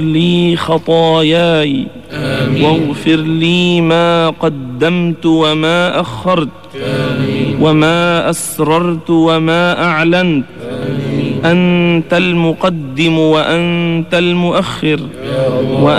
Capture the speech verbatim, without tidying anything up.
لي خطاياي آمين. واغفر لي ما قدمت وما أخرت آمين. وما أسررت وما أعلنت آمين. أنت المقدم وأنت المؤخر يا الله.